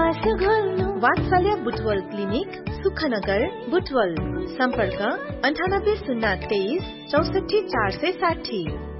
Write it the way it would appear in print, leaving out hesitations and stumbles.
वात्सल्य बुटवल क्लिनिक सुखनगर बुटवल। सम्पर्क 98 023 64 460।